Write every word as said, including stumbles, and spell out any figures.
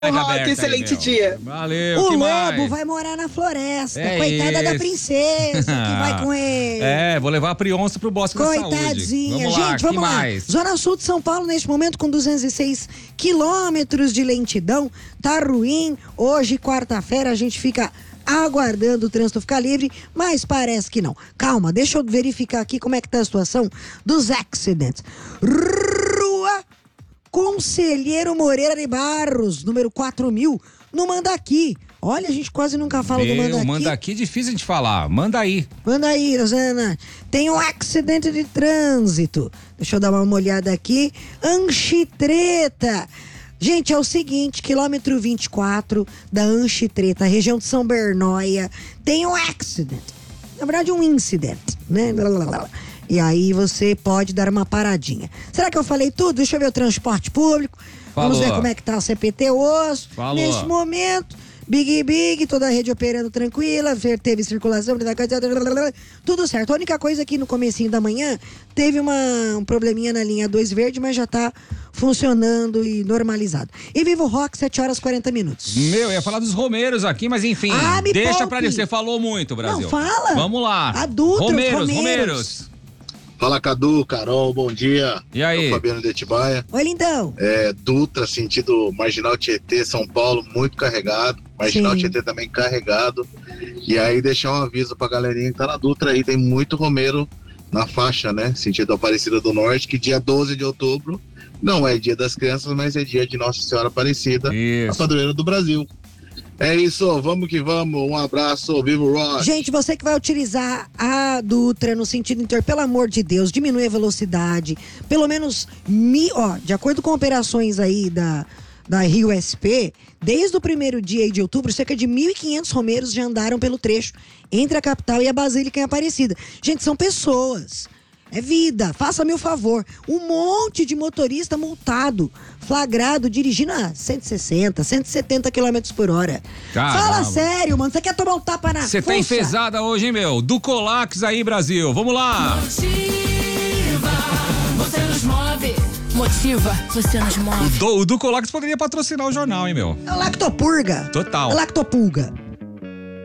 Rock, excelente dia. Valeu, O que lobo mais? vai morar na floresta. É Coitada isso. da princesa que vai com ele. É, vou levar a Prionça pro Bosque da Saúde. Coitadinha. Vamos lá, Gente, vamos que lá. mais? Zona Sul de São Paulo, neste momento, com duzentos e seis quilômetros de lentidão. Tá ruim. Hoje, quarta-feira, a gente fica aguardando o trânsito ficar livre, mas parece que não. Calma, deixa eu verificar aqui como é que tá a situação dos accidents. Rua Conselheiro Moreira de Barros, número quatro mil, no Mandaqui. Olha, a gente quase nunca fala do Mandaqui. Mandaqui é difícil de falar. Manda aí. Manda aí, Rosana. Tem um acidente de trânsito. Deixa eu dar uma olhada aqui. Anchitreta. Gente, é o seguinte, quilômetro vinte e quatro da Anchitreta, região de São Bernóia, tem um acident. Na verdade, um incident, né? E aí você pode dar uma paradinha. Será que eu falei tudo? Deixa eu ver o transporte público. Falou. Vamos ver como é que tá o C P T Osso. Falou. Neste momento, Big Big, toda a rede operando tranquila, teve circulação, tudo certo. A única coisa que no comecinho da manhã teve uma, um probleminha na linha dois verde, mas já tá funcionando e normalizado. E Vivo Rock, sete horas e quarenta minutos. Meu, eu ia falar dos Romeiros aqui, mas enfim, Ah, me deixa poupe. pra ele. Você falou muito, Brasil. Não, fala. Vamos lá. A Dutra, os Romeiros, Romeiros. Romeiros. Fala, Cadu, Carol, bom dia. E aí? É o Fabiano de Atibaia. Oi, lindão. É, Dutra, sentido Marginal Tietê, São Paulo, muito carregado. Marginal Sim. Tietê também carregado. E aí deixar um aviso pra galerinha que tá na Dutra aí, tem muito romeiro na faixa, né? Sentido Aparecida do Norte, que dia doze de outubro não é dia das crianças, mas é dia de Nossa Senhora Aparecida, Isso. a padroeira do Brasil. É isso, vamos que vamos, um abraço, viva o rock! Gente, você que vai utilizar a Dutra no sentido interior, pelo amor de Deus, diminui a velocidade, pelo menos, mi, ó, de acordo com operações aí da, da Rio S P, desde o primeiro dia aí de outubro, cerca de mil e quinhentos romeiros já andaram pelo trecho entre a capital e a Basílica em Aparecida. Gente, são pessoas. É vida, faça-me o favor. Um monte de motorista multado, flagrado, dirigindo a cento e sessenta, cento e setenta quilômetros por hora. Caramba. Fala sério, mano. Você quer tomar um tapa na Você tá fuça? enfesada hoje, hein, meu? Do Colax aí, Brasil. Vamos lá. Motiva, você nos move. Motiva, você nos move. O, do, o do Colax poderia patrocinar o jornal, hein, meu? É o Lactopurga. Total. É Lactopulga.